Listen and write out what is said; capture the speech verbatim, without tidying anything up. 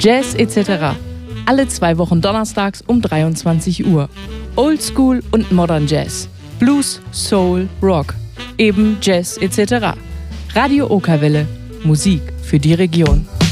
Jazz et cetera. Alle zwei Wochen donnerstags um dreiundzwanzig Uhr. Oldschool und Modern Jazz. Blues, Soul, Rock. Eben Jazz et cetera. Radio Okerwelle. Musik für die Region.